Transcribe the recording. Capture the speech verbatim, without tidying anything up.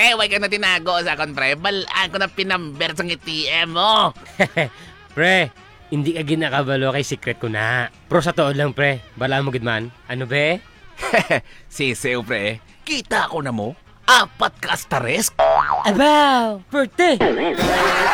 Pre, huwag ka na tinago sa akon, pre. Balaan ko na pinamber sa A T M mo. Pre, hindi ka ginakabalo kay secret ko na. Pro sa tood lang, pre. Bala mo gudman. Ano be? Sisew, pre. Kita ko na mo. Apat ka astares. Abaw! Perte!